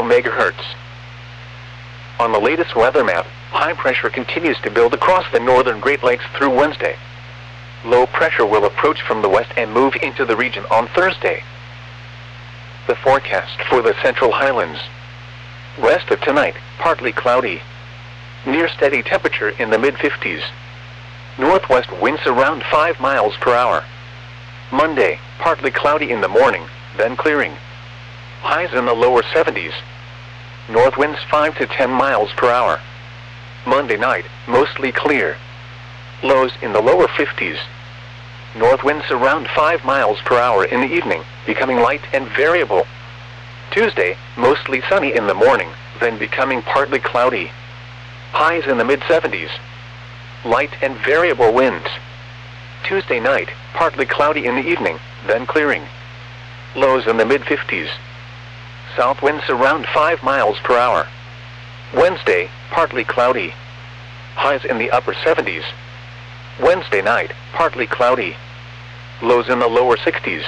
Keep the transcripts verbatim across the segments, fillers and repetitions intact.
megahertz. On the latest weather map, high pressure continues to build across the northern Great Lakes through Wednesday. Low pressure will approach from the west and move into the region on Thursday. The forecast for the Central Highlands. West of tonight, partly cloudy. Near steady temperature in the mid fifties. Northwest winds around five miles per hour. Monday, partly cloudy in the morning, then clearing. Highs in the lower seventies. North winds five to ten miles per hour. Monday night, mostly clear. Lows in the lower fifties. North winds around five miles per hour in the evening, becoming light and variable. Tuesday, mostly sunny in the morning, then becoming partly cloudy. Highs in the mid seventies. Light and variable winds. Tuesday night, partly cloudy in the evening, then clearing. Lows in the mid fifties. South winds around five miles per hour. Wednesday, partly cloudy. Highs in the upper seventies. Wednesday night, partly cloudy. Lows in the lower sixties.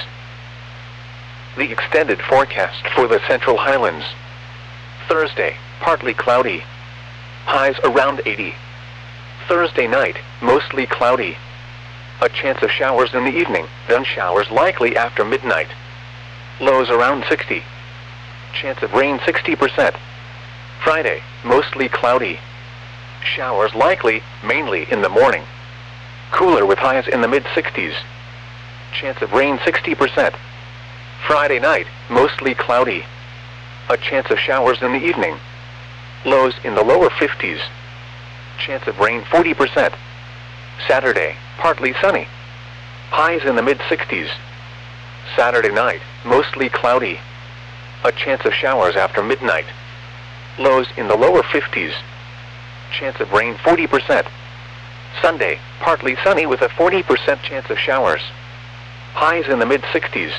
The extended forecast for the Central Highlands. Thursday, partly cloudy. Highs around eighty. Thursday night, mostly cloudy. A chance of showers in the evening, then showers likely after midnight. Lows around sixty. Chance of rain sixty percent. Friday, mostly cloudy. Showers likely, mainly in the morning. Cooler with highs in the mid sixties. Chance of rain sixty percent. Friday night, mostly cloudy. A chance of showers in the evening. Lows in the lower fifties. Chance of rain forty percent. Saturday, partly sunny. Highs in the mid sixties. Saturday night, mostly cloudy. A chance of showers after midnight. Lows in the lower fifties. Chance of rain forty percent. Sunday, partly sunny with a forty percent chance of showers. Highs in the mid sixties.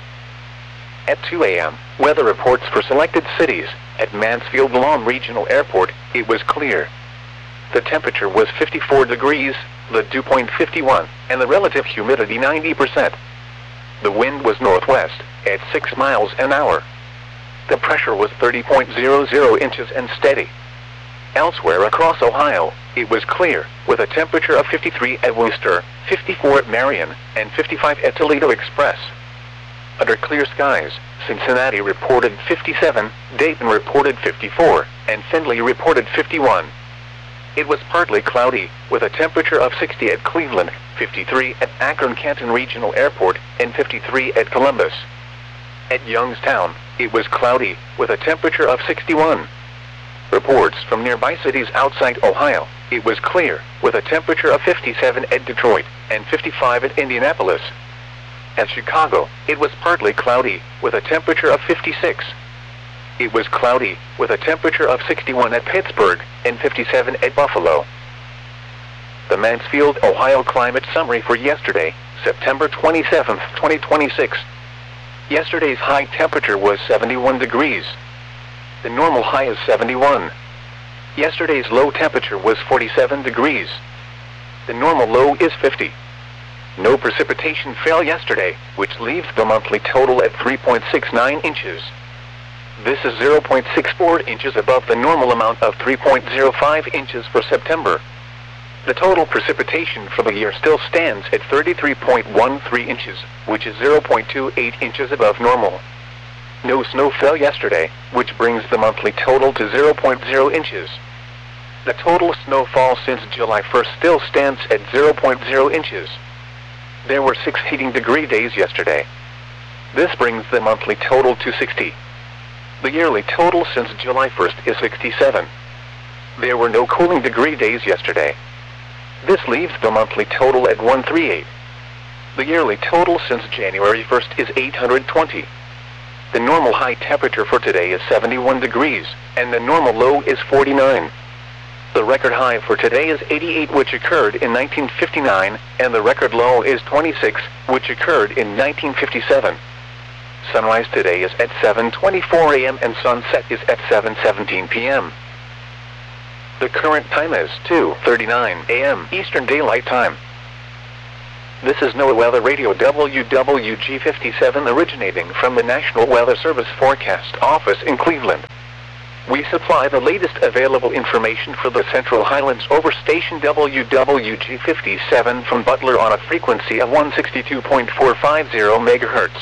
At two A M, weather reports for selected cities. At Mansfield-Guam Regional Airport, it was clear. The temperature was fifty-four degrees, the dew point fifty-one, and the relative humidity ninety percent. The wind was northwest, at six miles an hour. The pressure was thirty point zero zero inches and steady. Elsewhere across Ohio, it was clear, with a temperature of fifty-three at Wooster, fifty-four at Marion, and fifty-five at Toledo Express. Under clear skies, Cincinnati reported fifty-seven, Dayton reported fifty-four, and Findlay reported fifty-one. It was partly cloudy, with a temperature of sixty at Cleveland, fifty-three at Akron-Canton Regional Airport, and fifty-three at Columbus. At Youngstown, it was cloudy, with a temperature of sixty-one. Reports from nearby cities outside Ohio, it was clear, with a temperature of fifty-seven at Detroit, and fifty-five at Indianapolis. At Chicago, it was partly cloudy, with a temperature of fifty-six. It was cloudy, with a temperature of sixty-one at Pittsburgh, and fifty-seven at Buffalo. The Mansfield, Ohio Climate Summary for yesterday, September twenty-seventh, twenty twenty-six. Yesterday's high temperature was seventy-one degrees. The normal high is seventy-one. Yesterday's low temperature was forty-seven degrees. The normal low is fifty. No precipitation fell yesterday, which leaves the monthly total at three point six nine inches. This is zero point six four inches above the normal amount of three point zero five inches for September. The total precipitation for the year still stands at thirty-three point one three inches, which is zero point two eight inches above normal. No snow fell yesterday, which brings the monthly total to zero point zero inches. The total snowfall since July first still stands at zero point zero inches. There were six heating degree days yesterday. This brings the monthly total to sixty. The yearly total since July first is sixty-seven. There were no cooling degree days yesterday. This leaves the monthly total at one hundred thirty-eight. The yearly total since January first is eight hundred twenty. The normal high temperature for today is seventy-one degrees, and the normal low is forty-nine. The record high for today is eighty-eight, which occurred in nineteen fifty-nine, and the record low is twenty-six, which occurred in nineteen fifty-seven. Sunrise today is at seven twenty-four a m and sunset is at seven seventeen p m The current time is two thirty-nine a m Eastern Daylight Time. This is NOAA Weather Radio W W G fifty-seven originating from the National Weather Service Forecast Office in Cleveland. We supply the latest available information for the Central Highlands over station W W G fifty-seven from Butler on a frequency of one sixty-two point four five zero megahertz.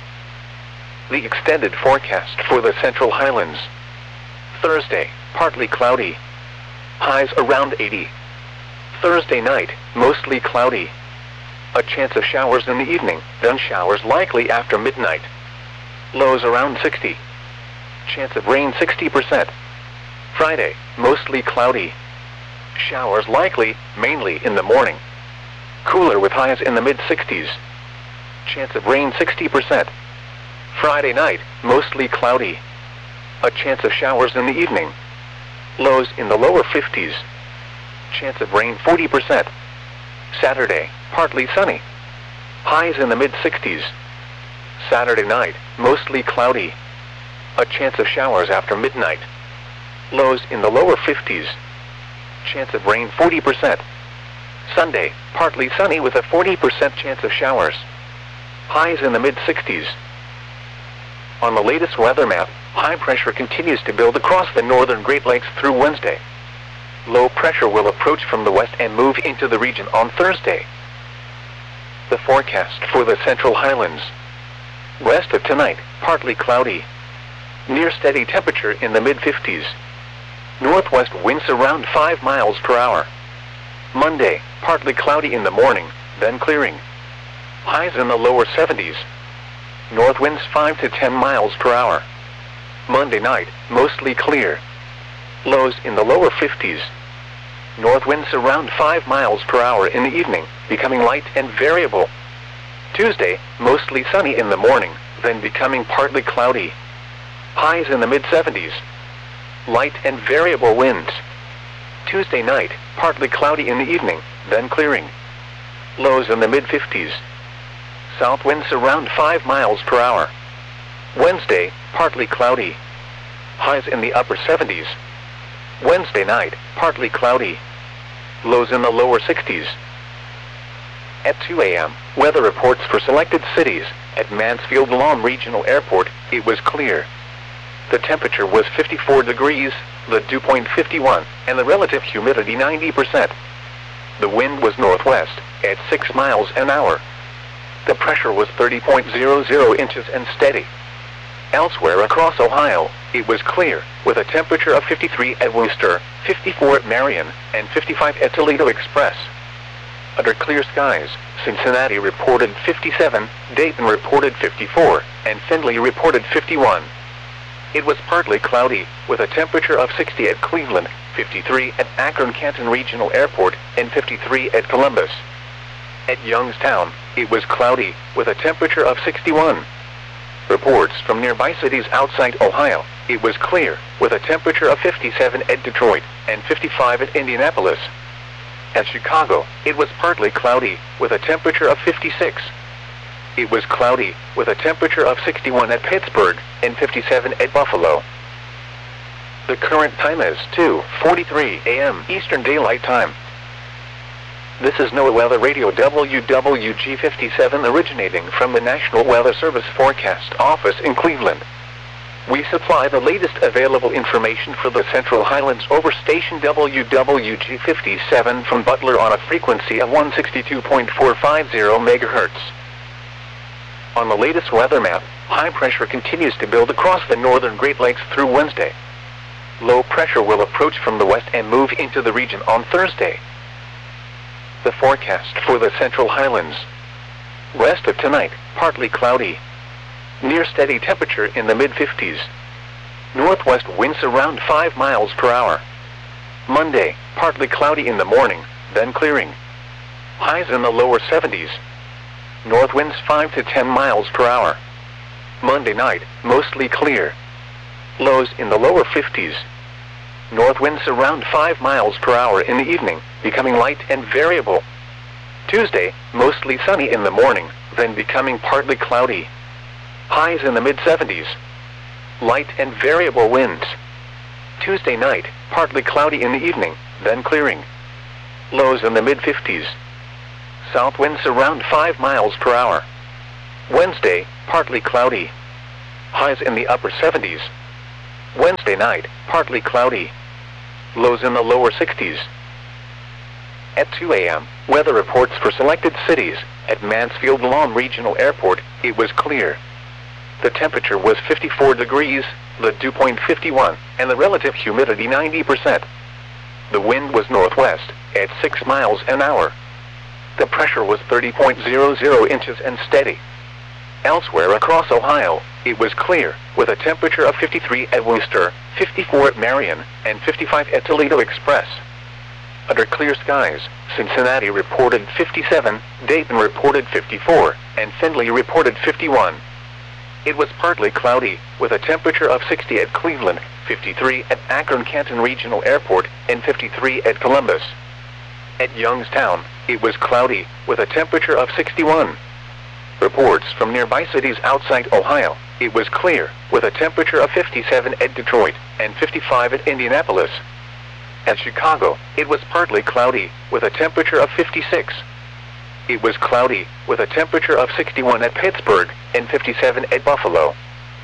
The extended forecast for the Central Highlands. Thursday, partly cloudy. Highs around eighty. Thursday night, mostly cloudy. A chance of showers in the evening, then showers likely after midnight. Lows around sixty. Chance of rain sixty percent. Friday, mostly cloudy. Showers likely, mainly in the morning. Cooler with highs in the mid sixties. Chance of rain sixty percent. Friday night, mostly cloudy. A chance of showers in the evening. Lows in the lower fifties. Chance of rain forty percent. Saturday, partly sunny. Highs in the mid sixties. Saturday night, mostly cloudy. A chance of showers after midnight. Lows in the lower fifties. Chance of rain forty percent. Sunday, partly sunny with a forty percent chance of showers. Highs in the mid sixties. On the latest weather map, high pressure continues to build across the northern Great Lakes through Wednesday. Low pressure will approach from the west and move into the region on Thursday. The forecast for the Central Highlands. West of tonight, partly cloudy. Near steady temperature in the mid fifties. Northwest winds around five miles per hour. Monday, partly cloudy in the morning, then clearing. Highs in the lower seventies. North winds five to ten miles per hour. Monday night, mostly clear. Lows in the lower fifties. North winds around five miles per hour in the evening, becoming light and variable. Tuesday, mostly sunny in the morning, then becoming partly cloudy. Highs in the mid seventies. Light and variable winds. Tuesday night, partly cloudy in the evening, then clearing. Lows in the mid fifties. South winds around five miles per hour. Wednesday, partly cloudy. Highs in the upper seventies. Wednesday night, partly cloudy. Lows in the lower sixties. At two A M, weather reports for selected cities. At Mansfield Lawn Regional Airport, it was clear. The temperature was fifty-four degrees, the dew point fifty-one, and the relative humidity ninety percent. The wind was northwest, at six miles an hour. The pressure was thirty point zero zero inches and steady. Elsewhere across Ohio, it was clear, with a temperature of fifty-three at Wooster, fifty-four at Marion, and fifty-five at Toledo Express. Under clear skies, Cincinnati reported fifty-seven, Dayton reported fifty-four, and Findlay reported fifty-one. It was partly cloudy, with a temperature of sixty at Cleveland, fifty-three at Akron-Canton Regional Airport, and fifty-three at Columbus. At Youngstown, it was cloudy, with a temperature of sixty-one. Reports from nearby cities outside Ohio, it was clear, with a temperature of fifty-seven at Detroit, and fifty-five at Indianapolis. At Chicago, it was partly cloudy, with a temperature of fifty-six. It was cloudy, with a temperature of sixty-one at Pittsburgh, and fifty-seven at Buffalo. The current time is two forty-three A M Eastern Daylight Time. This is NOAA Weather Radio W W G fifty-seven originating from the National Weather Service Forecast Office in Cleveland. We supply the latest available information for the Central Highlands over station W W G fifty-seven from Butler on a frequency of one sixty-two point four five zero megahertz. On the latest weather map, high pressure continues to build across the northern Great Lakes through Wednesday. Low pressure will approach from the west and move into the region on Thursday. The forecast for the Central Highlands. West of tonight, partly cloudy. Near steady temperature in the mid fifties. Northwest winds around five miles per hour. Monday, partly cloudy in the morning, then clearing. Highs in the lower seventies. North winds five to ten miles per hour. Monday night, mostly clear. Lows in the lower fifties. North winds around five miles per hour in the evening, becoming light and variable. Tuesday, mostly sunny in the morning, then becoming partly cloudy. Highs in the mid seventies. Light and variable winds. Tuesday night, partly cloudy in the evening, then clearing. Lows in the mid fifties. South winds around five miles per hour. Wednesday, partly cloudy. Highs in the upper seventies. Wednesday night, partly cloudy. Lows in the lower sixties. At two A M, weather reports for selected cities. At Mansfield Lawn Regional Airport, it was clear. The temperature was fifty-four degrees, the dew point fifty-one, and the relative humidity ninety percent. The wind was northwest, at six miles an hour. The pressure was thirty point zero zero inches and steady. Elsewhere across Ohio, it was clear, with a temperature of fifty-three at Wooster, fifty-four at Marion, and fifty-five at Toledo Express. Under clear skies, Cincinnati reported fifty-seven, Dayton reported fifty-four, and Findlay reported fifty-one. It was partly cloudy, with a temperature of sixty at Cleveland, fifty-three at Akron-Canton Regional Airport, and fifty-three at Columbus. At Youngstown, it was cloudy, with a temperature of sixty-one. Reports from nearby cities outside Ohio, it was clear, with a temperature of fifty-seven at Detroit, and fifty-five at Indianapolis. At Chicago, it was partly cloudy, with a temperature of fifty-six. It was cloudy, with a temperature of sixty-one at Pittsburgh, and fifty-seven at Buffalo.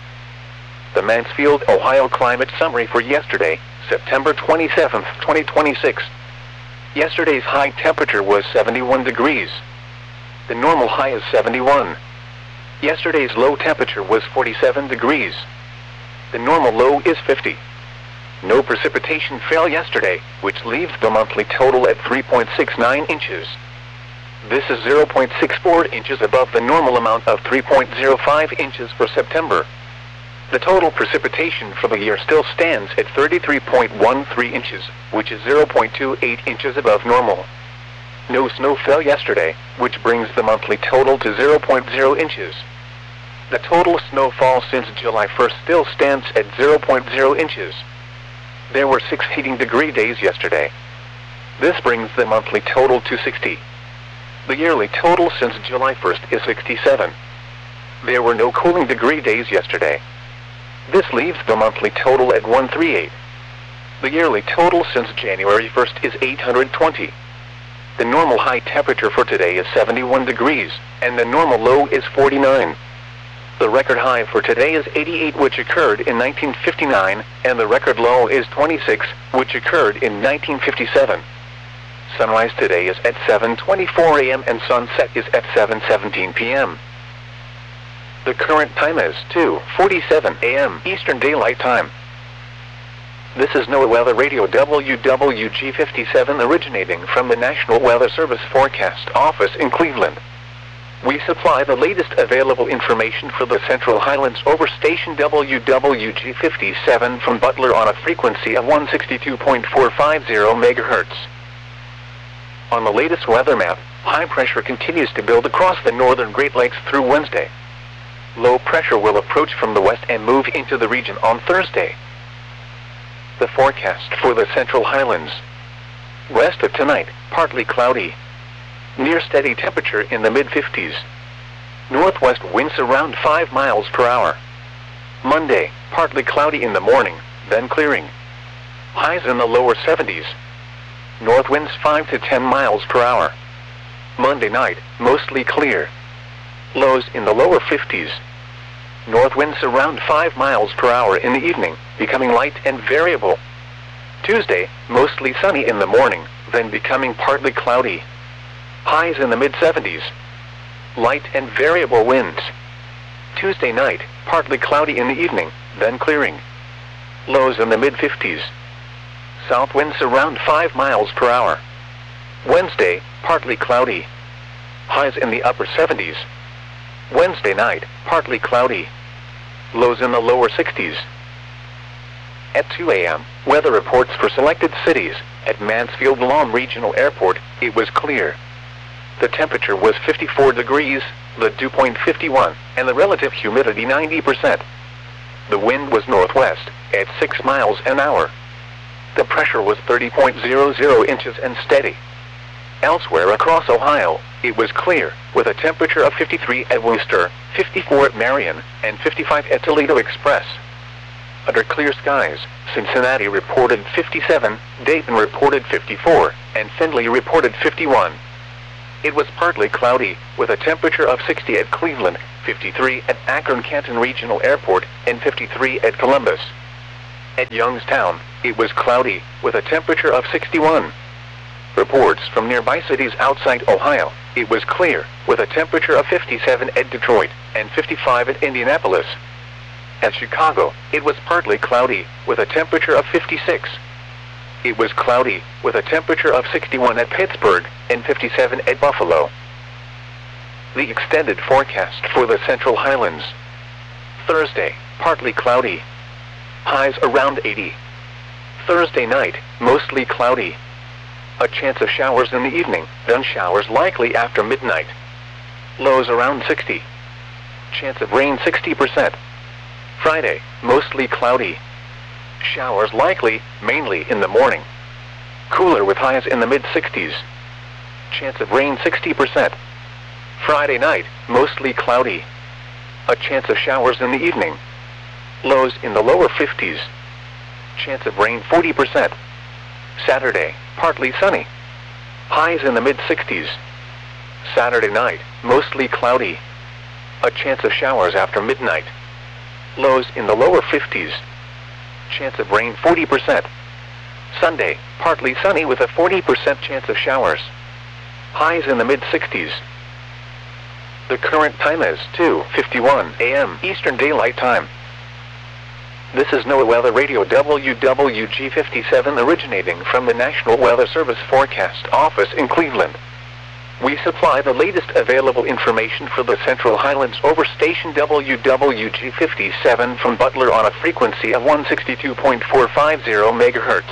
The Mansfield, Ohio Climate Summary for yesterday, September twenty-seventh, twenty twenty-six. Yesterday's high temperature was seventy-one degrees. The normal high is seventy-one. Yesterday's low temperature was forty-seven degrees. The normal low is fifty. No precipitation fell yesterday, which leaves the monthly total at three point six nine inches. This is zero point six four inches above the normal amount of three point zero five inches for September. The total precipitation for the year still stands at thirty-three point one three inches, which is zero point two eight inches above normal. No snow fell yesterday, which brings the monthly total to zero point zero inches. The total snowfall since July first still stands at zero point zero inches. There were six heating degree days yesterday. This brings the monthly total to sixty. The yearly total since July first is sixty-seven. There were no cooling degree days yesterday. This leaves the monthly total at one hundred thirty-eight. The yearly total since January first is eight hundred twenty. The normal high temperature for today is seventy-one degrees, and the normal low is forty-nine. The record high for today is eighty-eight, which occurred in nineteen fifty-nine, and the record low is twenty-six, which occurred in nineteen fifty-seven. Sunrise today is at seven twenty-four A M and sunset is at seven seventeen P M The current time is two forty-seven A M Eastern Daylight Time. This is NOAA Weather Radio W W G fifty-seven originating from the National Weather Service Forecast Office in Cleveland. We supply the latest available information for the Central Highlands over station W W G fifty-seven from Butler on a frequency of one sixty-two point four five zero megahertz. On the latest weather map, high pressure continues to build across the northern Great Lakes through Wednesday. Low pressure will approach from the west and move into the region on Thursday. The forecast for the Central Highlands. West of tonight, partly cloudy. Near steady temperature in the mid fifties. Northwest winds around five miles per hour. Monday, partly cloudy in the morning, then clearing. Highs in the lower seventies. North winds five to ten miles per hour. Monday night, mostly clear. Lows in the lower fifties. North winds around five miles per hour in the evening, becoming light and variable. Tuesday, mostly sunny in the morning, then becoming partly cloudy. Highs in the mid seventies. Light and variable winds. Tuesday night, partly cloudy in the evening, then clearing. Lows in the mid fifties. South winds around five miles per hour. Wednesday, partly cloudy. Highs in the upper seventies. Wednesday night, partly cloudy. Lows in the lower sixties. At two A M, weather reports for selected cities. At Mansfield Lawn Regional Airport, it was clear. The temperature was fifty-four degrees, the dew point fifty-one, and the relative humidity ninety percent. The wind was northwest, at six miles an hour. The pressure was thirty point zero zero inches and steady. Elsewhere across Ohio, it was clear, with a temperature of fifty-three at Wooster, fifty-four at Marion, and fifty-five at Toledo Express. Under clear skies, Cincinnati reported fifty-seven, Dayton reported fifty-four, and Findlay reported fifty-one. It was partly cloudy, with a temperature of sixty at Cleveland, fifty-three at Akron-Canton Regional Airport, and fifty-three at Columbus. At Youngstown, it was cloudy, with a temperature of sixty-one. Reports from nearby cities outside Ohio, it was clear, with a temperature of fifty-seven at Detroit, and fifty-five at Indianapolis. At Chicago, it was partly cloudy, with a temperature of fifty-six. It was cloudy, with a temperature of sixty-one at Pittsburgh, and fifty-seven at Buffalo. The extended forecast for the Central Highlands. Thursday, partly cloudy. Highs around eighty. Thursday night, mostly cloudy. A chance of showers in the evening, then showers likely after midnight. Lows around sixty. Chance of rain sixty percent. Friday, mostly cloudy. Showers likely, mainly in the morning. Cooler with highs in the mid-sixties. Chance of rain sixty percent. Friday night, mostly cloudy. A chance of showers in the evening. Lows in the lower fifties. Chance of rain forty percent. Saturday, partly sunny. Highs in the mid-sixties. Saturday night, mostly cloudy. A chance of showers after midnight. Lows in the lower fifties. Chance of rain forty percent. Sunday, partly sunny with a forty percent chance of showers. Highs in the mid-sixties. The current time is two fifty-one a m Eastern Daylight Time. This is NOAA Weather Radio W W G fifty-seven originating from the National Weather Service Forecast Office in Cleveland. We supply the latest available information for the Central Highlands over station W W G fifty-seven from Butler on a frequency of one sixty-two point four five zero megahertz.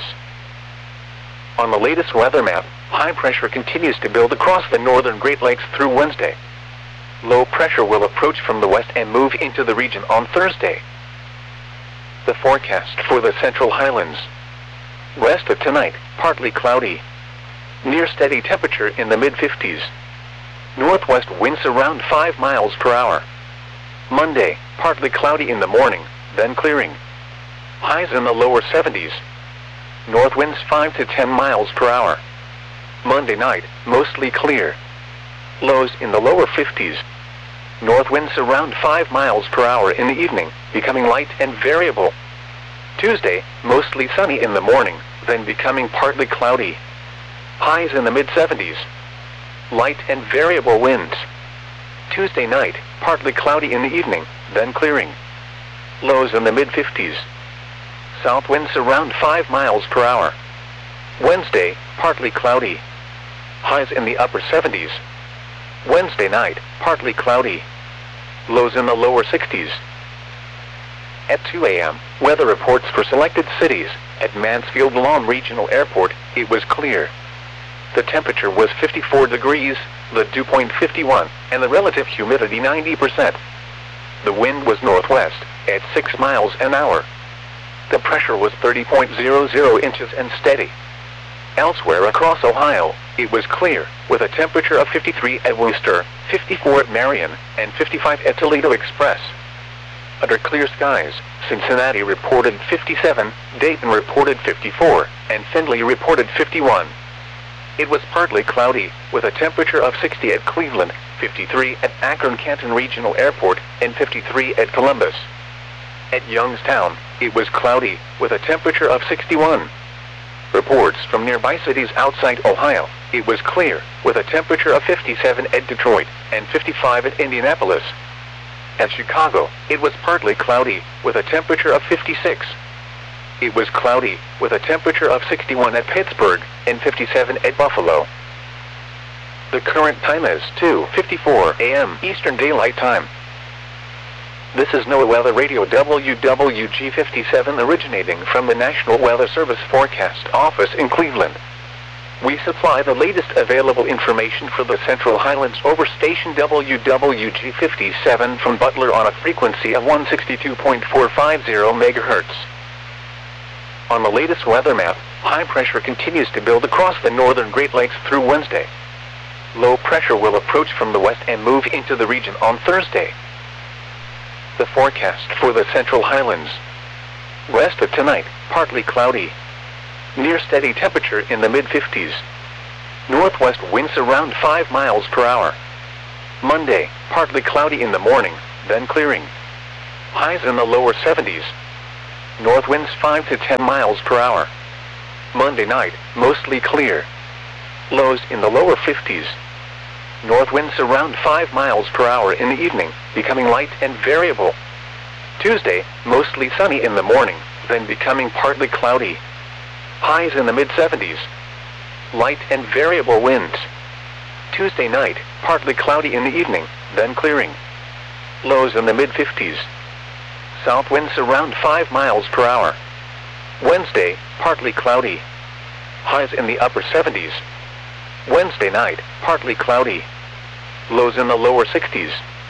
On the latest weather map, high pressure continues to build across the northern Great Lakes through Wednesday. Low pressure will approach from the west and move into the region on Thursday. The forecast for the Central Highlands. West of tonight, partly cloudy. Near steady temperature in the mid-fifties. Northwest winds around five miles per hour. Monday, partly cloudy in the morning, then clearing. Highs in the lower seventies. North winds five to ten miles per hour. Monday night, mostly clear. Lows in the lower fifties. North winds around five miles per hour in the evening, becoming light and variable. Tuesday, mostly sunny in the morning, then becoming partly cloudy. Highs in the mid-seventies. Light and variable winds. Tuesday night, partly cloudy in the evening, then clearing. Lows in the mid-fifties. South winds around five miles per hour. Wednesday, partly cloudy. Highs in the upper seventies. Wednesday night, partly cloudy. Lows in the lower sixties. At two a m, weather reports for selected cities. At Mansfield Lawn Regional Airport, it was clear. The temperature was fifty-four degrees, the dew point fifty-one, and the relative humidity ninety percent. The wind was northwest, at six miles an hour. The pressure was thirty point zero zero inches and steady. Elsewhere across Ohio, it was clear, with a temperature of fifty-three at Wooster, fifty-four at Marion, and fifty-five at Toledo Express. Under clear skies, Cincinnati reported fifty-seven, Dayton reported fifty-four, and Findlay reported fifty-one. It was partly cloudy, with a temperature of sixty at Cleveland, fifty-three at Akron-Canton Regional Airport, and fifty-three at Columbus. At Youngstown, it was cloudy, with a temperature of sixty-one. Reports from nearby cities outside Ohio, it was clear, with a temperature of fifty-seven at Detroit, and fifty-five at Indianapolis. At Chicago, it was partly cloudy, with a temperature of fifty-six. It was cloudy, with a temperature of sixty-one at Pittsburgh, and fifty-seven at Buffalo. The current time is two fifty-four a m Eastern Daylight Time. This is NOAA Weather Radio W W G fifty-seven originating from the National Weather Service Forecast Office in Cleveland. We supply the latest available information for the Central Highlands over station W W G fifty-seven from Butler on a frequency of one sixty-two point four five zero megahertz. On the latest weather map, high pressure continues to build across the northern Great Lakes through Wednesday. Low pressure will approach from the west and move into the region on Thursday. The forecast for the Central Highlands. West of tonight, partly cloudy. Near steady temperature in the mid-fifties. Northwest winds around five miles per hour. Monday, partly cloudy in the morning, then clearing. Highs in the lower seventies. North winds five to ten miles per hour. Monday night, mostly clear. Lows in the lower fifties. North winds around five miles per hour in the evening, becoming light and variable. Tuesday, mostly sunny in the morning, then becoming partly cloudy. Highs in the mid seventies. Light and variable winds. Tuesday night, partly cloudy in the evening, then clearing. Lows in the mid fifties. South winds around five miles per hour. Wednesday, partly cloudy. Highs in the upper seventies. Wednesday night, partly cloudy. Lows in the lower sixties.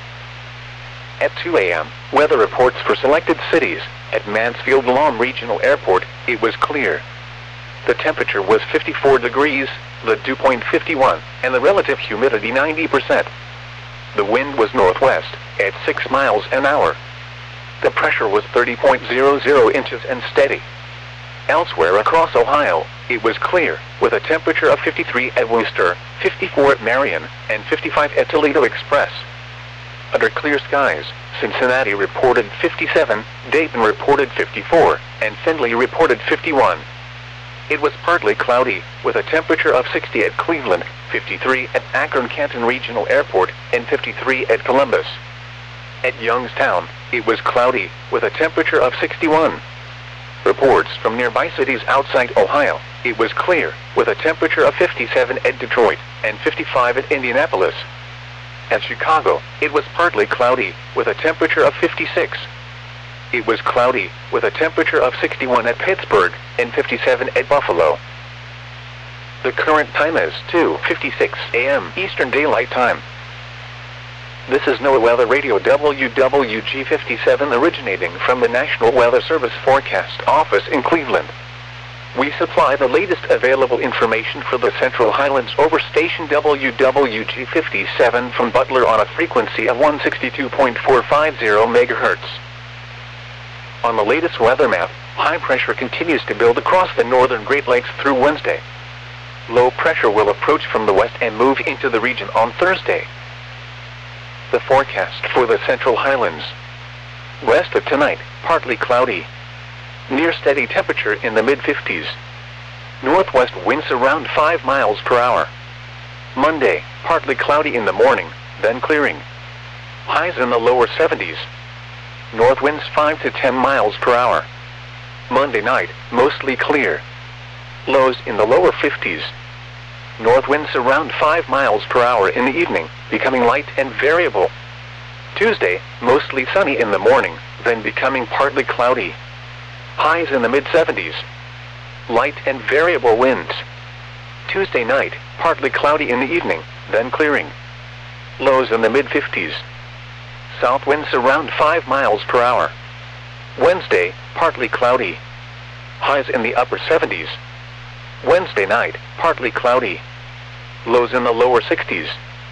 At two A M, weather reports for selected cities. At Mansfield-Lom Regional Airport, it was clear. The temperature was fifty-four degrees, the dew point fifty-one, and the relative humidity ninety percent. The wind was northwest, at six miles an hour. The pressure was thirty point zero zero inches and steady. Elsewhere across Ohio, it was clear, with a temperature of fifty-three at Wooster, fifty-four at Marion, and fifty-five at Toledo Express. Under clear skies, Cincinnati reported fifty-seven, Dayton reported fifty-four, and Findlay reported fifty-one. It was partly cloudy, with a temperature of sixty at Cleveland, fifty-three at Akron-Canton Regional Airport, and fifty-three at Columbus. At Youngstown, it was cloudy, with a temperature of sixty-one. Reports from nearby cities outside Ohio, it was clear, with a temperature of fifty-seven at Detroit, and fifty-five at Indianapolis. At Chicago, it was partly cloudy, with a temperature of fifty-six. It was cloudy, with a temperature of sixty-one at Pittsburgh, and fifty-seven at Buffalo. The current time is two fifty-six A M Eastern Daylight Time. This is NOAA Weather Radio W W G fifty-seven originating from the National Weather Service Forecast Office in Cleveland. We supply the latest available information for the Central Highlands over station W W G fifty-seven from Butler on a frequency of one sixty-two point four five zero megahertz. On the latest weather map, high pressure continues to build across the northern Great Lakes through Wednesday. Low pressure will approach from the west and move into the region on Thursday. The forecast for the Central Highlands. West of tonight, partly cloudy. Near steady temperature in the mid fifties. Northwest winds around five miles per hour. Monday, partly cloudy in the morning, then clearing. Highs in the lower seventies. North winds five to ten miles per hour. Monday night, mostly clear. Lows in the lower fifties. North winds around five miles per hour in the evening, becoming light and variable. Tuesday, mostly sunny in the morning, then becoming partly cloudy. Highs in the mid seventies. Light and variable winds. Tuesday night, partly cloudy in the evening, then clearing. Lows in the mid fifties. South winds around five miles per hour. Wednesday, partly cloudy. Highs in the upper seventies. Wednesday night, partly cloudy. Lows in the lower sixties.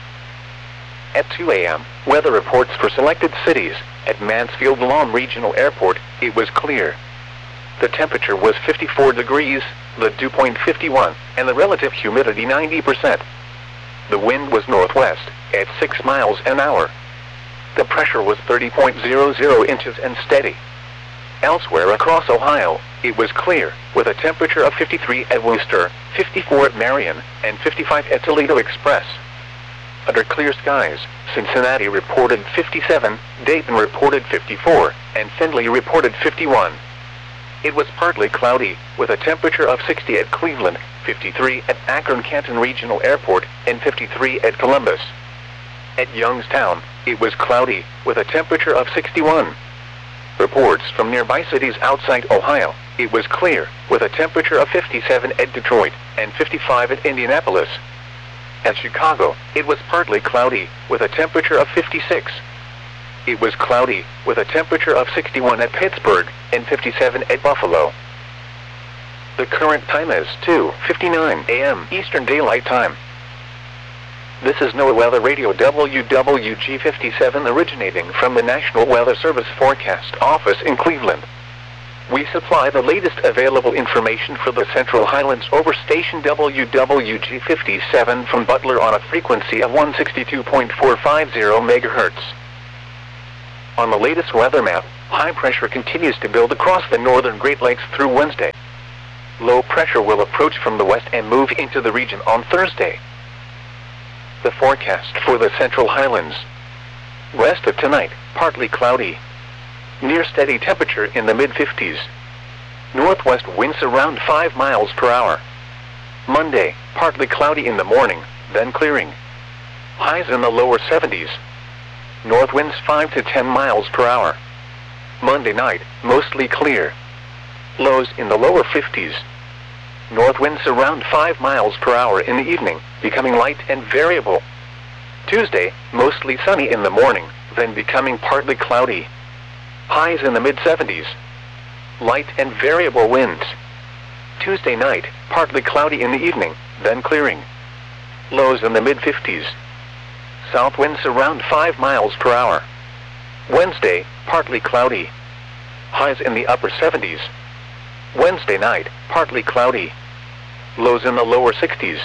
At two A M, weather reports for selected cities. At Mansfield-Lom Regional Airport, it was clear. The temperature was fifty-four degrees, the dew point fifty-one, and the relative humidity ninety percent. The wind was northwest, at six miles an hour. The pressure was thirty point zero zero inches and steady. Elsewhere across Ohio, it was clear, with a temperature of fifty-three at Wooster, fifty-four at Marion, and fifty-five at Toledo Express. Under clear skies, Cincinnati reported fifty-seven, Dayton reported fifty-four, and Findlay reported fifty-one. It was partly cloudy, with a temperature of sixty at Cleveland, fifty-three at Akron-Canton Regional Airport, and fifty-three at Columbus. At Youngstown, it was cloudy, with a temperature of sixty-one. Reports from nearby cities outside Ohio, it was clear, with a temperature of fifty-seven at Detroit, and fifty-five at Indianapolis. At Chicago, it was partly cloudy, with a temperature of fifty-six. It was cloudy, with a temperature of sixty-one at Pittsburgh, and fifty-seven at Buffalo. The current time is two fifty-nine A M Eastern Daylight Time. This is NOAA Weather Radio W W G fifty-seven originating from the National Weather Service Forecast Office in Cleveland. We supply the latest available information for the Central Highlands over station W W G fifty-seven from Butler on a frequency of one sixty-two point four five zero megahertz. On the latest weather map, High pressure continues to build across the northern Great Lakes through Wednesday. Low pressure will approach from the west and move into the region on Thursday. The forecast for the Central Highlands. West of tonight, partly cloudy. Near steady temperature in the mid fifties. Northwest winds around five miles per hour. Monday, partly cloudy in the morning, then clearing. Highs in the lower seventies. North winds five to ten miles per hour. Monday night, mostly clear. Lows in the lower fifties. North winds around five miles per hour in the evening, becoming light and variable. Tuesday, mostly sunny in the morning, then becoming partly cloudy. Highs in the mid seventies. Light and variable winds. Tuesday night, partly cloudy in the evening, then clearing. Lows in the mid fifties. South winds around five miles per hour. Wednesday, partly cloudy. Highs in the upper seventies. Wednesday night, partly cloudy. Lows in the lower sixties.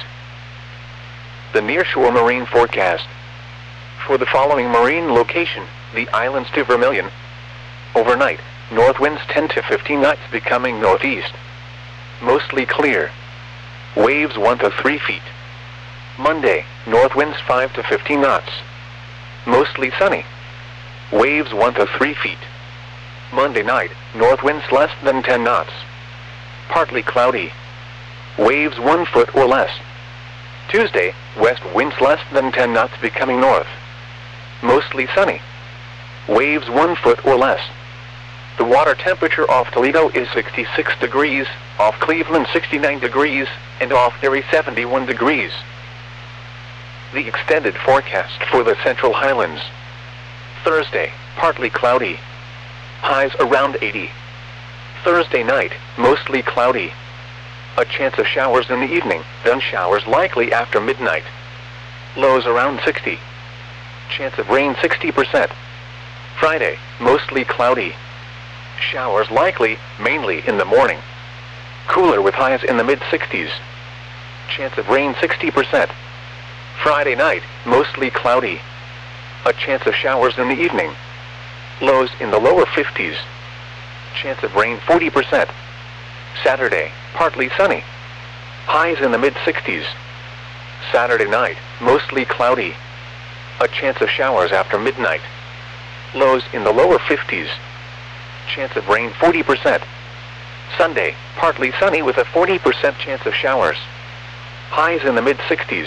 The nearshore marine forecast. For the following marine location, the islands to Vermilion. Overnight, north winds ten to fifteen knots becoming northeast. Mostly clear. Waves one to three feet. Monday, north winds five to fifteen knots. Mostly sunny. Waves one to three feet. Monday night, north winds less than ten knots. Partly cloudy. Waves one foot or less. Tuesday, west winds less than ten knots becoming north. Mostly sunny. Waves one foot or less. The water temperature off Toledo is sixty-six degrees, off Cleveland sixty-nine degrees, and off Erie seventy-one degrees. The extended forecast for the Central Highlands. Thursday, partly cloudy. Highs around eighty. Thursday night, mostly cloudy. A chance of showers in the evening, then showers likely after midnight. Lows around sixty. Chance of rain sixty percent. Friday, mostly cloudy. Showers likely, mainly in the morning. Cooler with highs in the mid sixties. Chance of rain sixty percent. Friday night, mostly cloudy. A chance of showers in the evening. Lows in the lower fifties. Chance of rain forty percent. Saturday, partly sunny. Highs in the mid sixties. Saturday night, mostly cloudy. A chance of showers after midnight. Lows in the lower fifties. Chance of rain forty percent. Sunday, partly sunny with a forty percent chance of showers. Highs in the mid sixties.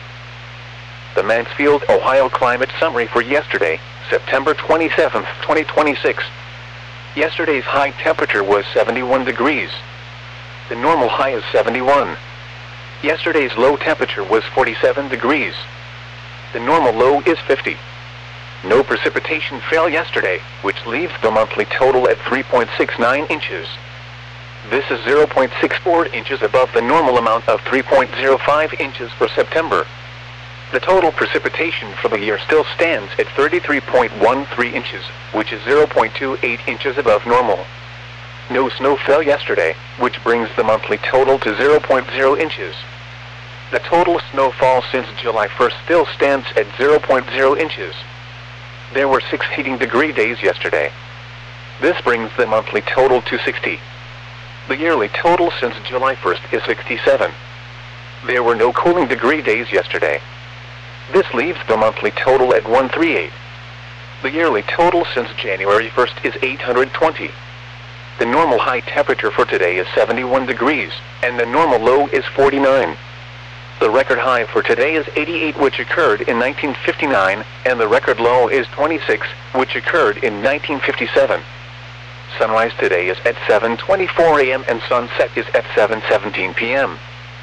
The Mansfield, Ohio climate summary for yesterday, September twenty-seventh, twenty twenty-six. Yesterday's high temperature was seventy-one degrees. The normal high is seventy-one. Yesterday's low temperature was forty-seven degrees. The normal low is fifty. No precipitation fell yesterday, which leaves the monthly total at three point six nine inches. This is zero point six four inches above the normal amount of three point zero five inches for September. The total precipitation for the year still stands at thirty-three point one three inches, which is zero point two eight inches above normal. No snow fell yesterday, which brings the monthly total to zero point zero inches. The total snowfall since July first still stands at zero point zero inches. There were six heating degree days yesterday. This brings the monthly total to sixty. The yearly total since July first is sixty-seven. There were no cooling degree days yesterday. This leaves the monthly total at one hundred thirty-eight. The yearly total since January first is eight hundred twenty. The normal high temperature for today is seventy-one degrees, and the normal low is forty-nine. The record high for today is eighty-eight, which occurred in nineteen fifty-nine, and the record low is twenty-six, which occurred in nineteen fifty-seven. Sunrise today is at seven twenty-four a m and sunset is at seven seventeen p m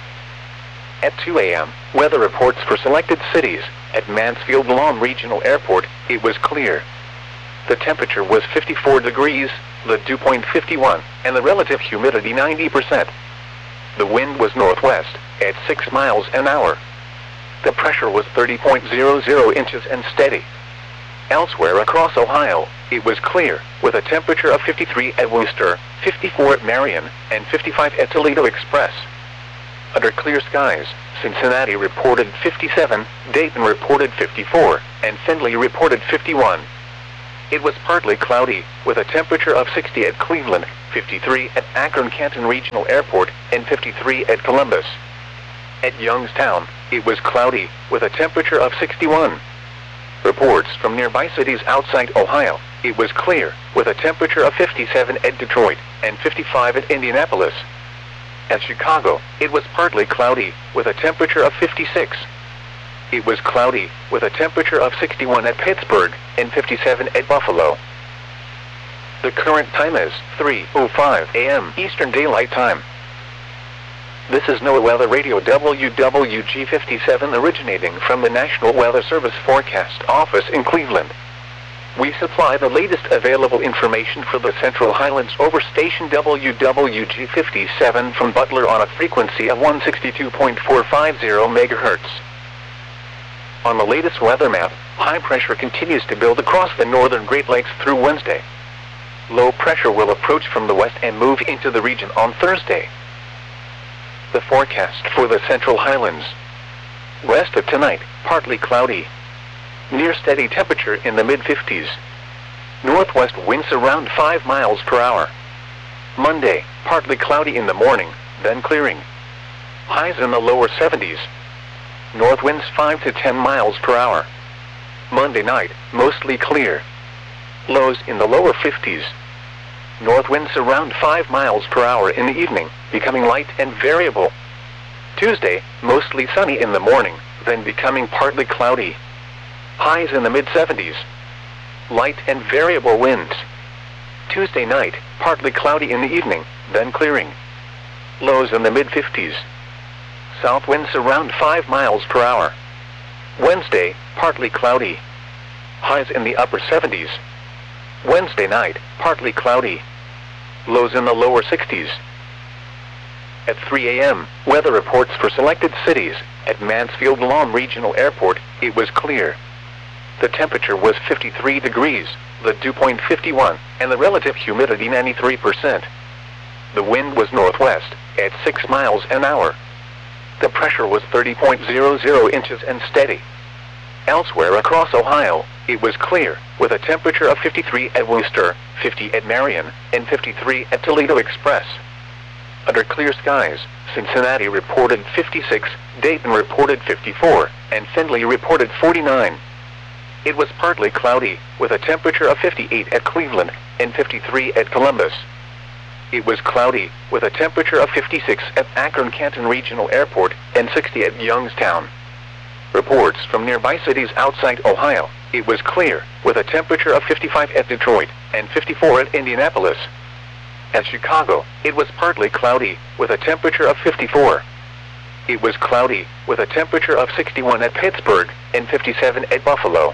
At two a m, weather reports for selected cities. At Mansfield Lawn Regional Airport, it was clear. The temperature was fifty-four degrees, the dew point fifty-one, and the relative humidity ninety percent. The wind was northwest, at six miles an hour. The pressure was thirty point zero zero inches and steady. Elsewhere across Ohio, it was clear, with a temperature of fifty-three at Wooster, fifty-four at Marion, and fifty-five at Toledo Express. Under clear skies, Cincinnati reported fifty-seven, Dayton reported fifty-four, and Findlay reported fifty-one. it was partly cloudy, with a temperature of sixty at Cleveland, fifty-three at Akron-Canton Regional Airport, and fifty-three at Columbus. At Youngstown, it was cloudy, with a temperature of sixty-one. Reports from nearby cities outside Ohio, it was clear, with a temperature of fifty-seven at Detroit, and fifty-five at Indianapolis. At Chicago, it was partly cloudy, with a temperature of fifty-six. It was cloudy, with a temperature of sixty-one at Pittsburgh, and fifty-seven at Buffalo. The current time is three oh five a m Eastern Daylight Time. This is NOAA Weather Radio W W G fifty-seven originating from the National Weather Service Forecast Office in Cleveland. We supply the latest available information for the Central Highlands over station W W G fifty-seven from Butler on a frequency of one sixty-two point four five zero megahertz. On the latest weather map, high pressure continues to build across the northern Great Lakes through Wednesday. Low pressure will approach from the west and move into the region on Thursday. The forecast for the Central Highlands. West of tonight, partly cloudy. Near steady temperature in the mid fifties. Northwest winds around five miles per hour. Monday, partly cloudy in the morning, then clearing. Highs in the lower seventies. North winds five to ten miles per hour. Monday night, mostly clear. Lows in the lower fifties. North winds around five miles per hour in the evening, becoming light and variable. Tuesday, mostly sunny in the morning, then becoming partly cloudy. Highs in the mid seventies. Light and variable winds. Tuesday night, partly cloudy in the evening, then clearing. Lows in the mid fifties. South winds around five miles per hour. Wednesday, partly cloudy. Highs in the upper seventies. Wednesday night, partly cloudy. Lows in the lower sixties. At three a m, weather reports for selected cities. At Mansfield Lawn Regional Airport, it was clear. The temperature was fifty-three degrees, the dew point fifty-one, and the relative humidity ninety-three percent. The wind was northwest, at six miles an hour. The pressure was thirty point zero zero inches and steady. Elsewhere across Ohio, it was clear, with a temperature of fifty-three at Wooster, fifty at Marion, and fifty-three at Toledo Express. Under clear skies, Cincinnati reported fifty-six, Dayton reported fifty-four, and Findlay reported forty-nine. It was partly cloudy, with a temperature of fifty-eight at Cleveland, and fifty-three at Columbus. It was cloudy, with a temperature of fifty-six at Akron-Canton Regional Airport, and sixty at Youngstown. Reports from nearby cities outside Ohio, it was clear, with a temperature of fifty-five at Detroit, and fifty-four at Indianapolis. At Chicago, it was partly cloudy, with a temperature of fifty-four. It was cloudy, with a temperature of sixty-one at Pittsburgh, and fifty-seven at Buffalo.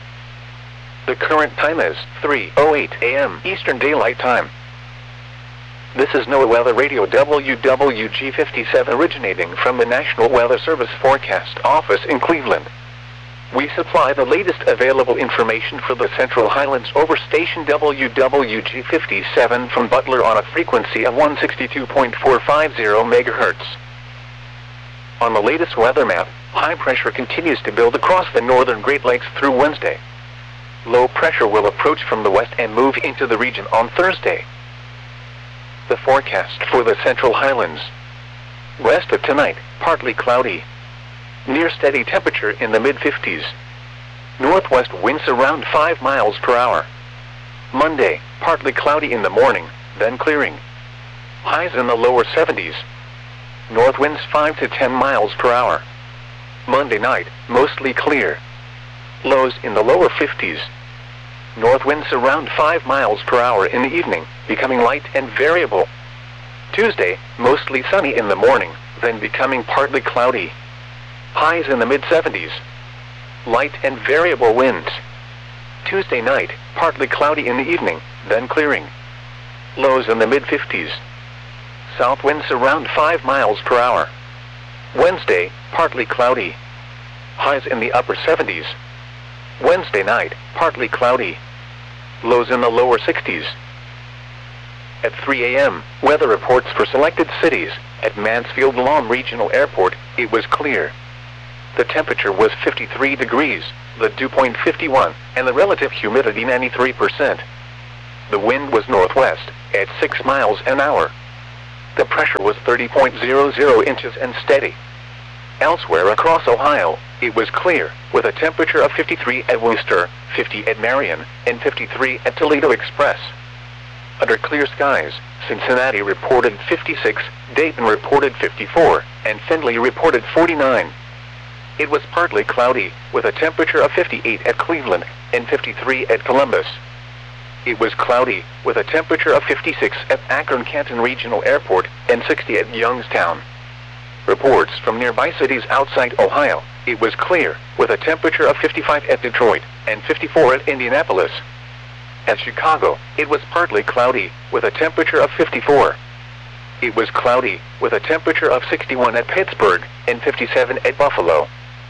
The current time is three oh eight a m Eastern Daylight Time. This is NOAA Weather Radio W W G fifty-seven originating from the National Weather Service Forecast Office in Cleveland. We supply the latest available information for the Central Highlands over station W W G fifty-seven from Butler on a frequency of one sixty-two point four five zero megahertz. On the latest weather map, high pressure continues to build across the northern Great Lakes through Wednesday. Low pressure will approach from the west and move into the region on Thursday. The forecast for the Central Highlands. West of tonight, partly cloudy. Near steady temperature in the mid fifties. Northwest winds around five miles per hour. Monday, partly cloudy in the morning, then clearing. Highs in the lower seventies. North winds five to ten miles per hour. Monday night, mostly clear. Lows in the lower fifties. North winds around five miles per hour in the evening, becoming light and variable. Tuesday, mostly sunny in the morning, then becoming partly cloudy. Highs in the mid seventies. Light and variable winds. Tuesday night, partly cloudy in the evening, then clearing. Lows in the mid fifties. South winds around five miles per hour. Wednesday, partly cloudy. Highs in the upper seventies. Wednesday night, partly cloudy. Lows in the lower sixties. At three a m, weather reports for selected cities. At Mansfield Lawn Regional Airport, it was clear. The temperature was fifty-three degrees, the dew point fifty-one, and the relative humidity ninety-three percent. The wind was northwest, at six miles an hour. The pressure was thirty point zero zero inches and steady. Elsewhere across Ohio, it was clear, with a temperature of fifty-three at Wooster, fifty at Marion, and fifty-three at Toledo Express. Under clear skies, Cincinnati reported fifty-six, Dayton reported fifty-four, and Findlay reported forty-nine. It was partly cloudy, with a temperature of fifty-eight at Cleveland, and fifty-three at Columbus. It was cloudy, with a temperature of fifty-six at Akron-Canton Regional Airport, and sixty at Youngstown. Reports from nearby cities outside Ohio, it was clear, with a temperature of fifty-five at Detroit, and fifty-four at Indianapolis. At Chicago, it was partly cloudy, with a temperature of fifty-four. It was cloudy, with a temperature of sixty-one at Pittsburgh, and fifty-seven at Buffalo.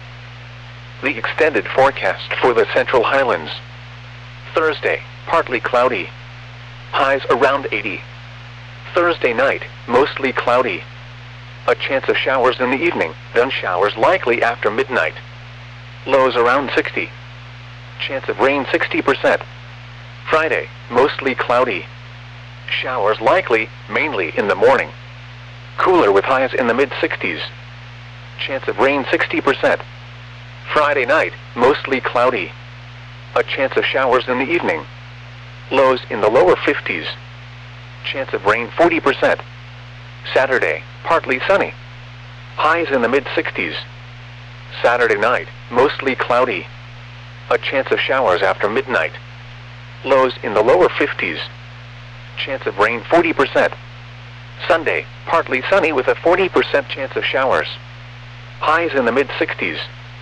The extended forecast for the Central Highlands. Thursday, partly cloudy. Highs around eighty. Thursday night, mostly cloudy. A chance of showers in the evening, then showers likely after midnight. Lows around sixty. Chance of rain sixty percent. Friday, mostly cloudy. Showers likely, mainly in the morning. Cooler with highs in the mid sixties. Chance of rain sixty percent. Friday night, mostly cloudy. A chance of showers in the evening. Lows in the lower fifties. Chance of rain forty percent. Saturday, partly sunny. Highs in the mid sixties. Saturday night, mostly cloudy. A chance of showers after midnight. Lows in the lower fifties. Chance of rain forty percent. Sunday, partly sunny with a forty percent chance of showers. Highs in the mid sixties.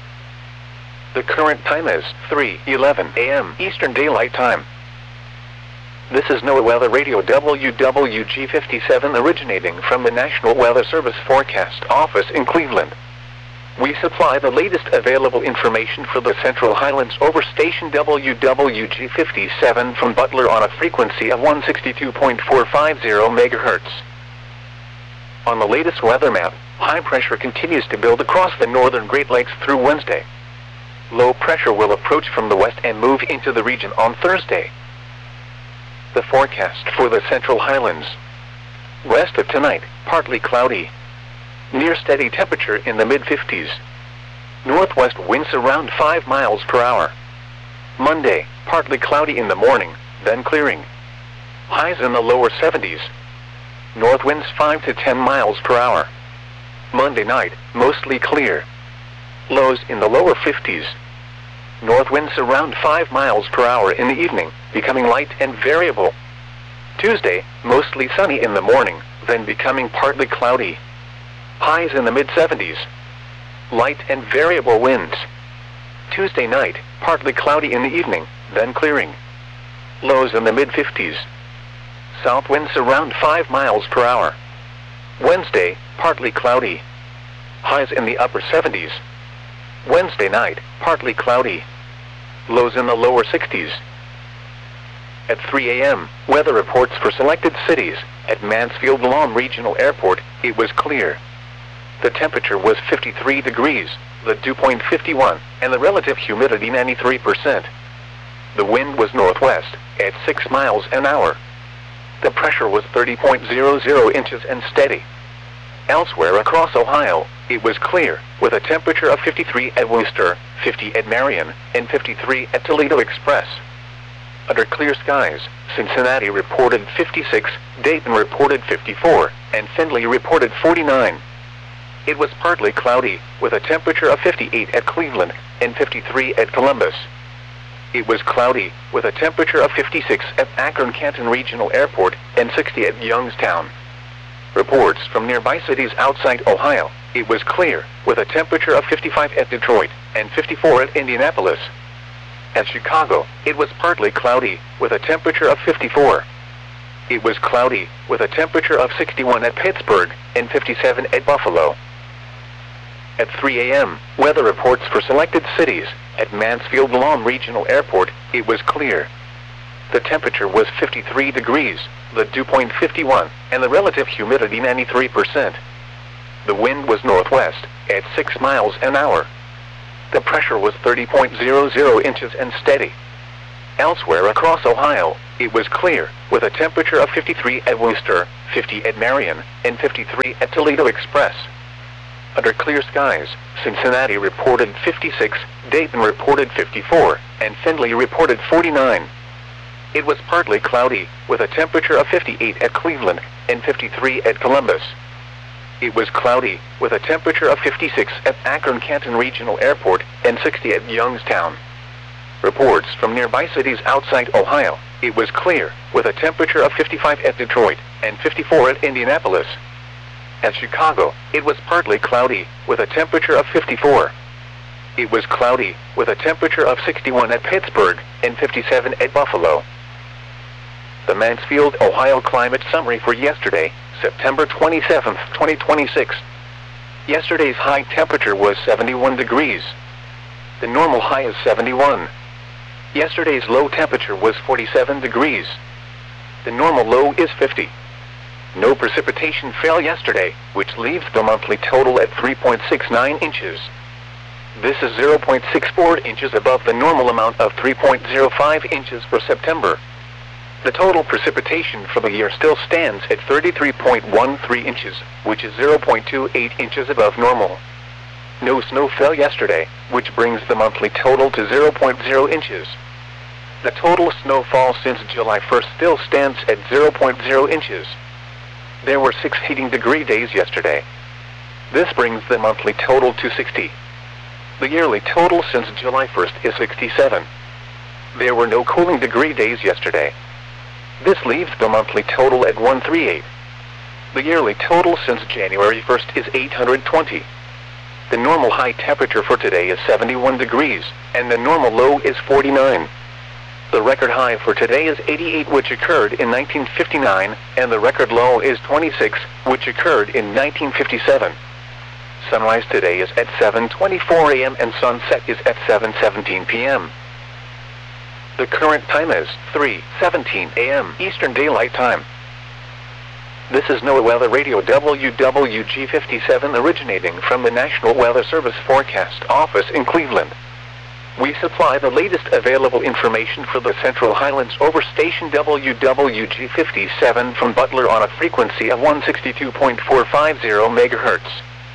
The current time is three eleven a m Eastern Daylight Time. This is NOAA Weather Radio W W G fifty-seven originating from the National Weather Service Forecast Office in Cleveland. We supply the latest available information for the Central Highlands over station W W G fifty-seven from Butler on a frequency of one sixty-two point four five zero megahertz. On the latest weather map, high pressure continues to build across the northern Great Lakes through Wednesday. Low pressure will approach from the west and move into the region on Thursday. The forecast for the Central Highlands. West of tonight, partly cloudy. Near steady temperature in the mid fifties. Northwest winds around five miles per hour. Monday, partly cloudy in the morning, then clearing. Highs in the lower seventies. North winds five to ten miles per hour. Monday night, mostly clear. Lows in the lower fifties. North winds around five miles per hour in the evening, becoming light and variable. Tuesday, mostly sunny in the morning, then becoming partly cloudy. Highs in the mid seventies. Light and variable winds. Tuesday night, partly cloudy in the evening, then clearing. Lows in the mid fifties. South winds around five miles per hour. Wednesday, partly cloudy. Highs in the upper seventies. Wednesday night, partly cloudy. Lows in the lower sixties. At three a m, weather reports for selected cities. At Mansfield-Lom Regional Airport, it was clear. The temperature was fifty-three degrees, the dew point fifty-one, and the relative humidity ninety-three percent. The wind was northwest, at six miles an hour. The pressure was thirty point zero zero inches and steady. Elsewhere across Ohio, it was clear, with a temperature of fifty-three at Wooster, fifty at Marion, and fifty-three at Toledo Express. Under clear skies, Cincinnati reported fifty-six, Dayton reported fifty-four, and Findlay reported forty-nine. It was partly cloudy, with a temperature of fifty-eight at Cleveland, and fifty-three at Columbus. It was cloudy, with a temperature of fifty-six at Akron-Canton Regional Airport, and sixty at Youngstown. Reports from nearby cities outside Ohio, it was clear, with a temperature of fifty-five at Detroit, and fifty-four at Indianapolis. At Chicago, it was partly cloudy, with a temperature of fifty-four. It was cloudy, with a temperature of sixty-one at Pittsburgh, and fifty-seven at Buffalo. At three a m, weather reports for selected cities. At Mansfield-Lom Regional Airport, it was clear. The temperature was fifty-three degrees, the dew point fifty-one, and the relative humidity ninety-three percent. The wind was northwest, at six miles an hour. The pressure was thirty point zero zero inches and steady. Elsewhere across Ohio, it was clear, with a temperature of fifty-three at Wooster, fifty at Marion, and fifty-three at Toledo Express. Under clear skies, Cincinnati reported fifty-six, Dayton reported fifty-four, and Findlay reported forty-nine. It was partly cloudy, with a temperature of fifty-eight at Cleveland, and fifty-three at Columbus. It was cloudy, with a temperature of fifty-six at Akron-Canton Regional Airport, and sixty at Youngstown. Reports from nearby cities outside Ohio, it was clear, with a temperature of fifty-five at Detroit, and fifty-four at Indianapolis. At Chicago, it was partly cloudy, with a temperature of fifty-four. It was cloudy, with a temperature of sixty-one at Pittsburgh, and fifty-seven at Buffalo. The Mansfield, Ohio Climate Summary for yesterday, September twenty-seventh, twenty twenty-six. Yesterday's high temperature was seventy-one degrees. The normal high is seventy-one. Yesterday's low temperature was forty-seven degrees. The normal low is fifty. No precipitation fell yesterday, which leaves the monthly total at three point six nine inches. This is zero point six four inches above the normal amount of three point zero five inches for September. The total precipitation for the year still stands at thirty-three point one three inches, which is zero point two eight inches above normal. No snow fell yesterday, which brings the monthly total to zero point zero inches. The total snowfall since July first still stands at zero point zero inches. There were six heating degree days yesterday. This brings the monthly total to sixty. The yearly total since July first is sixty-seven. There were no cooling degree days yesterday. This leaves the monthly total at one hundred thirty-eight. The yearly total since January first is eight hundred twenty. The normal high temperature for today is seventy-one degrees, and the normal low is forty-nine. The record high for today is eighty-eight, which occurred in nineteen fifty-nine, and the record low is twenty-six, which occurred in nineteen fifty-seven. Sunrise today is at seven twenty-four a m and sunset is at seven seventeen p m The current time is three seventeen a m Eastern Daylight Time. This is NOAA Weather Radio W W G fifty-seven originating from the National Weather Service Forecast Office in Cleveland. We supply the latest available information for the Central Highlands over station W W G fifty-seven from Butler on a frequency of one sixty-two point four five zero megahertz.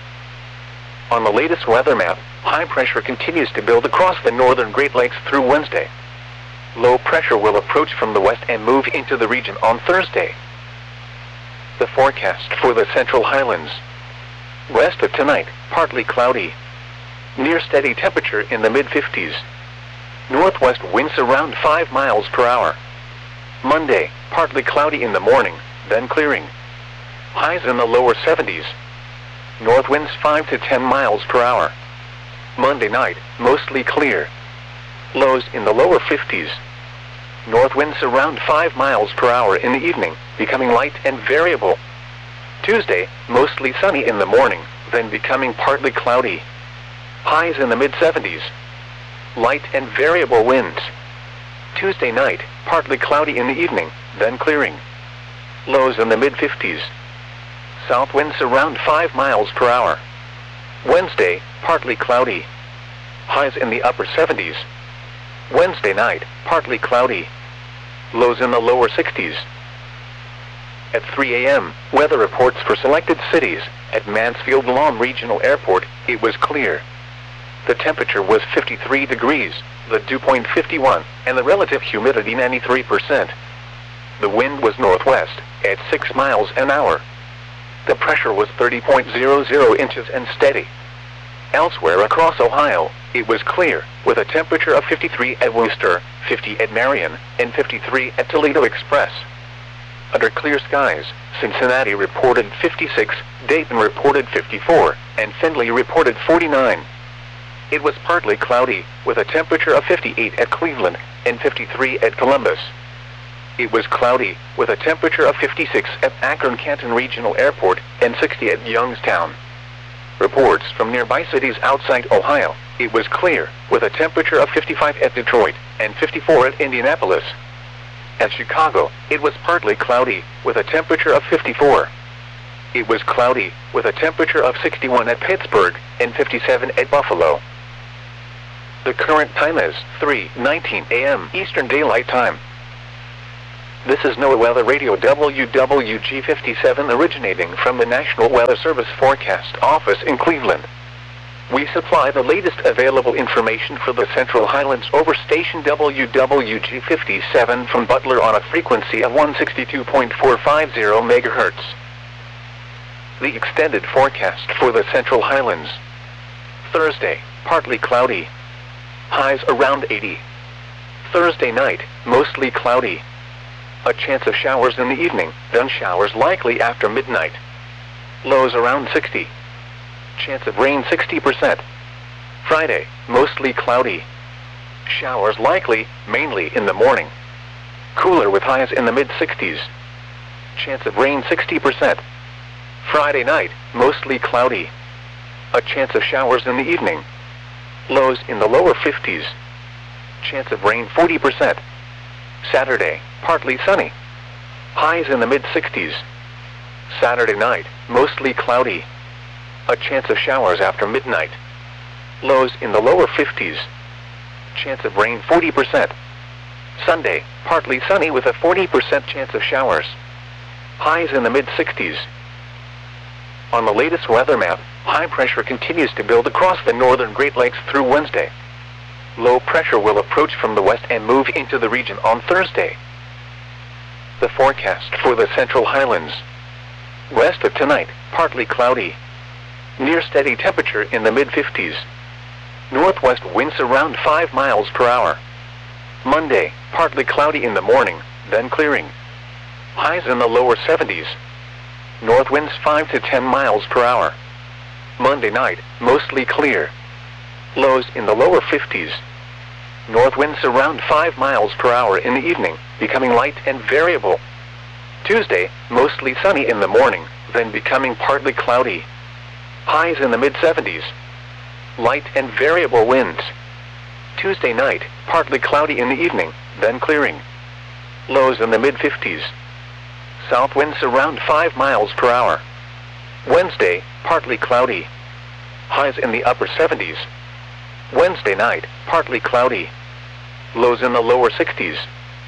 On the latest weather map, high pressure continues to build across the northern Great Lakes through Wednesday. Low pressure will approach from the west and move into the region on Thursday. The forecast for the Central Highlands. West of tonight, partly cloudy. Near steady temperature in the mid fifties. Northwest winds around five miles per hour. Monday, partly cloudy in the morning, then clearing. Highs in the lower seventies. North winds five to ten miles per hour. Monday night, mostly clear. Lows in the lower fifties. North winds around five miles per hour in the evening, becoming light and variable. Tuesday, mostly sunny in the morning, then becoming partly cloudy. Highs in the mid seventies. Light and variable winds. Tuesday night, partly cloudy in the evening, then clearing. Lows in the mid fifties. South winds around five miles per hour. Wednesday, partly cloudy. Highs in the upper seventies. Wednesday night, partly cloudy. Lows in the lower sixties. At three a m, weather reports for selected cities. At Mansfield Lawn Regional Airport, it was clear. The temperature was fifty-three degrees, the dew point fifty-one, and the relative humidity ninety-three percent. The wind was northwest, at six miles an hour. The pressure was thirty point zero zero inches and steady. Elsewhere across Ohio, it was clear, with a temperature of fifty-three at Wooster, fifty at Marion, and fifty-three at Toledo Express. Under clear skies, Cincinnati reported fifty-six, Dayton reported fifty-four, and Findlay reported forty-nine. It was partly cloudy, with a temperature of fifty-eight at Cleveland, and fifty-three at Columbus. It was cloudy, with a temperature of fifty-six at Akron-Canton Regional Airport, and sixty at Youngstown. Reports from nearby cities outside Ohio, it was clear, with a temperature of fifty-five at Detroit, and fifty-four at Indianapolis. At Chicago, it was partly cloudy, with a temperature of fifty-four. It was cloudy, with a temperature of sixty-one at Pittsburgh, and fifty-seven at Buffalo. The current time is three nineteen a m Eastern Daylight Time. This is NOAA Weather Radio W W G fifty-seven originating from the National Weather Service Forecast Office in Cleveland. We supply the latest available information for the Central Highlands over station W W G fifty-seven from Butler on a frequency of one sixty-two point four five zero megahertz. The extended forecast for the Central Highlands. Thursday, partly cloudy. Highs around eighty. Thursday night, mostly cloudy. A chance of showers in the evening, then showers likely after midnight. Lows around sixty. Chance of rain sixty percent. Friday, mostly cloudy. Showers likely, mainly in the morning. Cooler with highs in the mid sixties. Chance of rain sixty percent. Friday night, mostly cloudy. A chance of showers in the evening. Lows in the lower fifties. Chance of rain forty percent. Saturday, partly sunny. Highs in the mid sixties. Saturday night, mostly cloudy. A chance of showers after midnight. Lows in the lower fifties. Chance of rain forty percent. Sunday, partly sunny with a forty percent chance of showers. Highs in the mid sixties. On the latest weather map, high pressure continues to build across the northern Great Lakes through Wednesday. Low pressure will approach from the west and move into the region on Thursday. The forecast for the Central Highlands. West of tonight, partly cloudy. Near steady temperature in the mid fifties. Northwest winds around five miles per hour. Monday, partly cloudy in the morning, then clearing. Highs in the lower seventies. North winds five to ten miles per hour. Monday night, mostly clear. Lows in the lower fifties. North winds around five miles per hour in the evening, becoming light and variable. Tuesday, mostly sunny in the morning, then becoming partly cloudy. Highs in the mid seventies. Light and variable winds. Tuesday night, partly cloudy in the evening, then clearing. Lows in the mid fifties. South winds around five miles per hour. Wednesday, partly cloudy. Highs in the upper seventies. Wednesday night, partly cloudy. Lows in the lower sixties.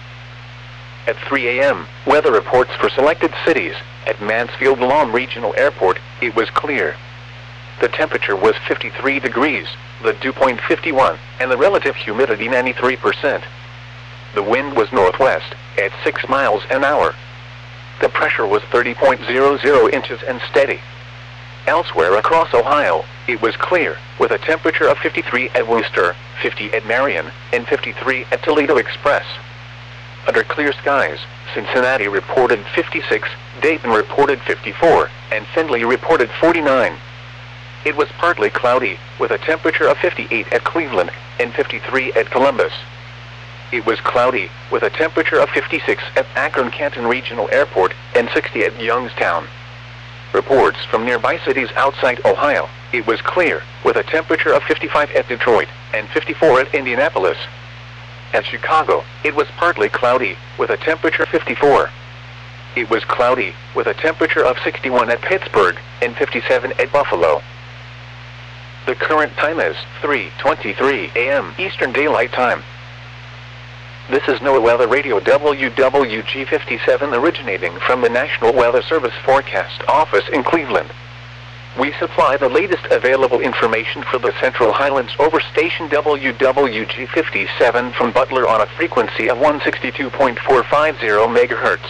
At three a m, weather reports for selected cities. At Mansfield Lawn Regional Airport, it was clear. The temperature was fifty-three degrees, the dew point fifty-one, and the relative humidity ninety-three percent. The wind was northwest, at six miles an hour. The pressure was thirty point zero zero inches and steady. Elsewhere across Ohio, it was clear, with a temperature of fifty-three at Wooster, fifty at Marion, and fifty-three at Toledo Express. Under clear skies, Cincinnati reported fifty-six, Dayton reported fifty-four, and Findlay reported forty-nine. It was partly cloudy, with a temperature of fifty-eight at Cleveland, and fifty-three at Columbus. It was cloudy, with a temperature of fifty-six at Akron-Canton Regional Airport, and sixty at Youngstown. Reports from nearby cities outside Ohio, it was clear, with a temperature of fifty-five at Detroit, and fifty-four at Indianapolis. At Chicago, it was partly cloudy, with a temperature of fifty-four. It was cloudy, with a temperature of sixty-one at Pittsburgh, and fifty-seven at Buffalo. The current time is three twenty-three a m Eastern Daylight Time. This is NOAA Weather Radio W W G fifty-seven originating from the National Weather Service Forecast Office in Cleveland. We supply the latest available information for the Central Highlands over station W W G fifty-seven from Butler on a frequency of one sixty-two point four five zero megahertz.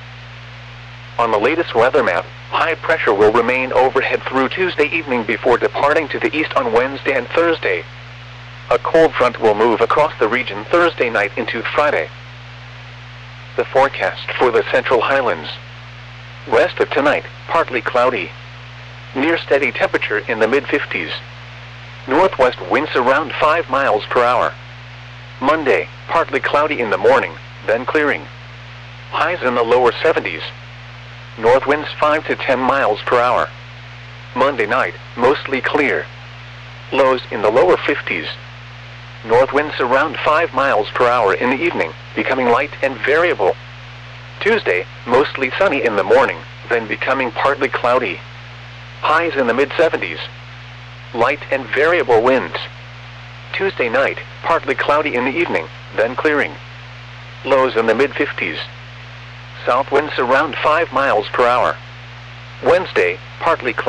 On the latest weather map, high pressure will remain overhead through Tuesday evening before departing to the east on Wednesday and Thursday. A cold front will move across the region Thursday night into Friday. The forecast for the Central Highlands. West of tonight, partly cloudy. Near steady temperature in the mid fifties. Northwest winds around five miles per hour. Monday, partly cloudy in the morning, then clearing. Highs in the lower seventies. North winds five to ten miles per hour. Monday night, mostly clear. Lows in the lower fifties. North winds around five miles per hour in the evening, becoming light and variable. Tuesday, mostly sunny in the morning, then becoming partly cloudy. Highs in the mid seventies. Light and variable winds. Tuesday night, partly cloudy in the evening, then clearing. Lows in the mid fifties. South winds around five miles per hour. Wednesday, partly cloudy.